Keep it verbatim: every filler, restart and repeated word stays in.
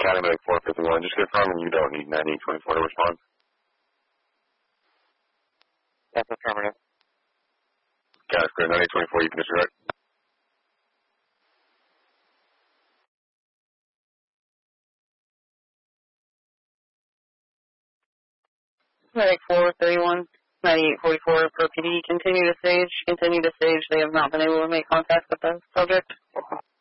County Medic four fifty-one, just confirming you don't need ninety-eight twenty-four to respond. That's affirmative. Got it, clear. ninety-eight twenty-four, you can disregard. Medic four thirty-one, ninety-eight forty-four for P D. Continue to stage. Continue to stage. They have not been able to make contact with the subject.